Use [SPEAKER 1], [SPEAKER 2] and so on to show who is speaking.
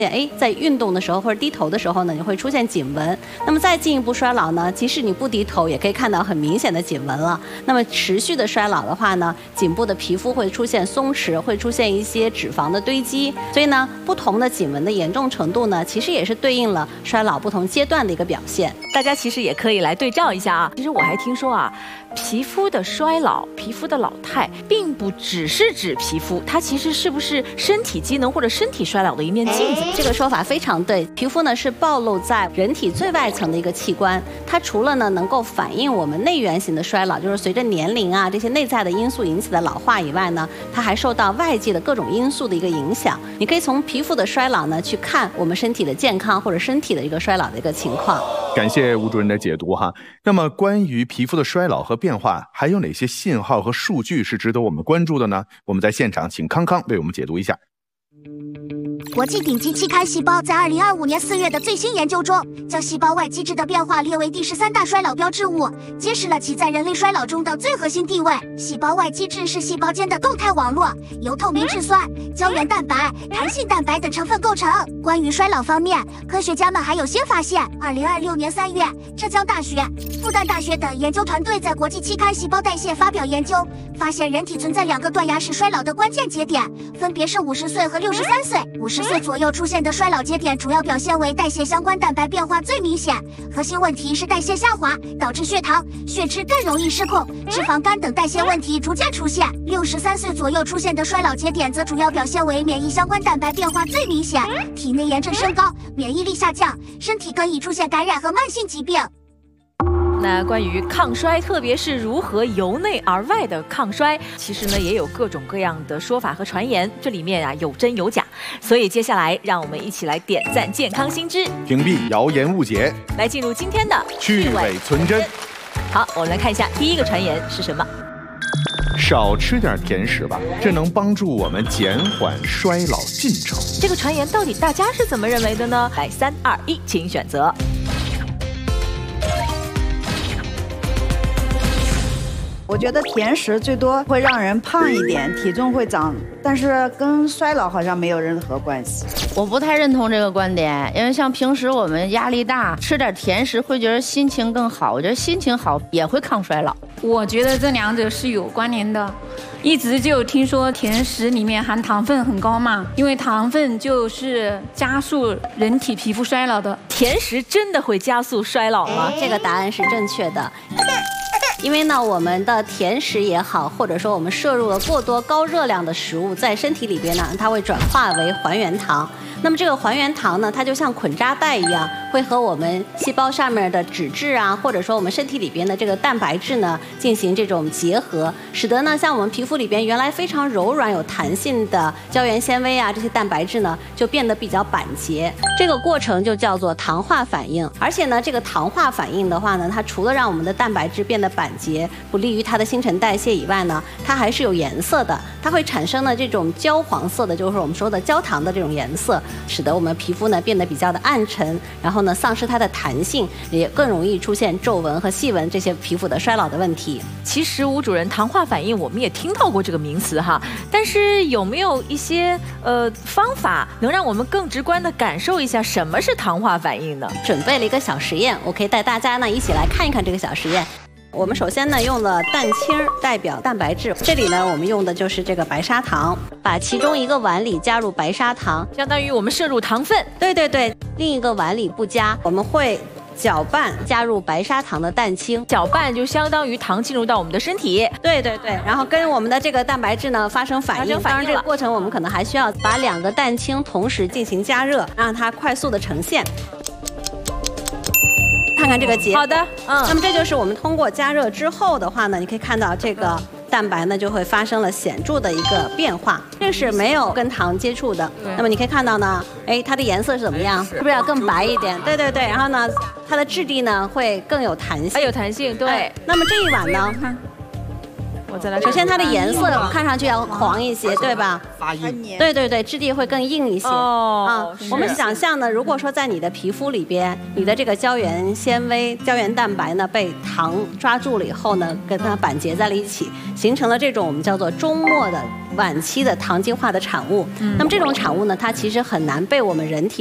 [SPEAKER 1] 在运动的时候或者低头的时候呢，你会出现颈纹。那么再进一步衰老呢，即使你不低头，也可以看到很明显的颈纹了。那么持续的衰老的话呢，颈部的皮肤会出现松弛，会出现一些脂肪的堆积。所以呢，不同的颈纹的严重程度呢，其实也是对应了衰老不同阶段的一个表现。
[SPEAKER 2] 大家其实也可以来对照一下啊。其实我还听说啊，皮肤的衰老、皮肤的老态，并不只是指皮肤，它其实是不是身体机能或者身体衰老的一面镜子？
[SPEAKER 1] 这个说法非常对。皮肤呢是暴露在人体最外层的一个器官，它除了呢能够反映我们内源型的衰老，就是随着年龄啊这些内在的因素引起的老化以外呢，它还受到外界的各种因素的一个影响。你可以从皮肤的衰老呢去看我们身体的健康或者身体的一个衰老的一个情况。
[SPEAKER 3] 感谢吴主任的解读哈。那么关于皮肤的衰老和变化，还有哪些信号和数据是值得我们关注的呢？我们在现场请康康为我们解读一下。
[SPEAKER 4] 国际顶级期刊《细胞》在2025年4月的最新研究中，将细胞外基质的变化列为第13大衰老标志物，揭示了其在人类衰老中的最核心地位。细胞外基质是细胞间的动态网络，由透明质酸、胶原蛋白、弹性蛋白等成分构成。关于衰老方面，科学家们还有新发现。2026年3月，浙江大学、复旦大学等研究团队在国际期刊《细胞代谢》发表研究，发现人体存在2个断崖式衰老的关键节点，分别是50岁和63岁。50岁左右出现的衰老节点主要表现为代谢相关蛋白变化最明显，核心问题是代谢下滑，导致血糖、血脂更容易失控，脂肪肝等代谢问题逐渐出现。63岁左右出现的衰老节点则主要表现为免疫相关蛋白变化最明显，体内炎症升高，免疫力下降，身体更易出现感染和慢性疾病。
[SPEAKER 2] 那关于抗衰，特别是如何由内而外的抗衰，其实呢也有各种各样的说法和传言，这里面啊有真有假。所以接下来让我们一起来点赞健康新知，
[SPEAKER 3] 屏蔽谣言误解，
[SPEAKER 2] 来进入今天的
[SPEAKER 3] 去伪存真。
[SPEAKER 2] 好，我们来看一下第一个传言是什么。
[SPEAKER 3] 少吃点甜食吧，这能帮助我们减缓衰老进程。
[SPEAKER 2] 这个传言到底大家是怎么认为的呢？来，3、2、1，请选择。
[SPEAKER 5] 我觉得甜食最多会让人胖一点，体重会长，但是跟衰老好像没有任何关系。
[SPEAKER 6] 我不太认同这个观点，因为像平时我们压力大，吃点甜食会觉得心情更好，我觉得心情好也会抗衰老。
[SPEAKER 7] 我觉得这两者是有关联的，一直就听说甜食里面含糖分很高嘛，因为糖分就是加速人体皮肤衰老的。
[SPEAKER 2] 甜食真的会加速衰老吗？
[SPEAKER 1] 这个答案是正确的。因为呢，我们的甜食也好，或者说我们摄入了过多高热量的食物，在身体里边呢，它会转化为还原糖。那么这个还原糖呢，它就像捆扎带一样，会和我们细胞上面的脂质啊，或者说我们身体里边的这个蛋白质呢，进行这种结合，使得呢，像我们皮肤里边原来非常柔软有弹性的胶原纤维啊，这些蛋白质呢，就变得比较板结。这个过程就叫做糖化反应。而且呢，这个糖化反应的话呢，它除了让我们的蛋白质变得板结，不利于它的新陈代谢以外呢，它还是有颜色的，它会产生呢这种焦黄色的，就是我们说的焦糖的这种颜色，使得我们皮肤呢变得比较的暗沉，然后呢丧失它的弹性，也更容易出现皱纹和细纹这些皮肤的衰老的问题。
[SPEAKER 2] 其实吴主任，糖化反应我们也听到过这个名词哈，但是有没有一些方法能让我们更直观的感受一下什么是糖化反应呢？
[SPEAKER 1] 准备了一个小实验，我可以带大家呢一起来看一看这个小实验。我们首先呢用了蛋清代表蛋白质，这里呢我们用的就是这个白砂糖，把其中一个碗里加入白砂糖，
[SPEAKER 2] 相当于我们摄入糖分。
[SPEAKER 1] 对对对，另一个碗里不加，我们会搅拌加入白砂糖的蛋清，
[SPEAKER 2] 搅拌就相当于糖进入到我们的身体。
[SPEAKER 1] 对对对，然后跟我们的这个蛋白质呢发生反应。当然这个过程我们可能还需要把2个蛋清同时进行加热，让它快速的呈现。看看这个结。
[SPEAKER 2] 好的，
[SPEAKER 1] 那么这就是我们通过加热之后的话呢，你可以看到这个蛋白呢就会发生了显著的一个变化，这是没有跟糖接触的。那么你可以看到呢，它的颜色是怎么样？是不是要更白一点？对对对，然后呢，它的质地呢会更有弹性，
[SPEAKER 2] 有弹性。对。
[SPEAKER 1] 那么这一碗呢？
[SPEAKER 2] 我再来看。
[SPEAKER 1] 首先它的颜色看上去要黄一些，对吧？
[SPEAKER 8] 发硬。
[SPEAKER 1] 对对对，质地会更硬一些。
[SPEAKER 2] 是
[SPEAKER 1] 我们想象呢，如果说在你的皮肤里边，你的这个胶原纤维、胶原蛋白呢被糖抓住了以后呢，跟它板结在了一起，形成了这种我们叫做终末的晚期的糖基化的产物。那么这种产物呢，它其实很难被我们人体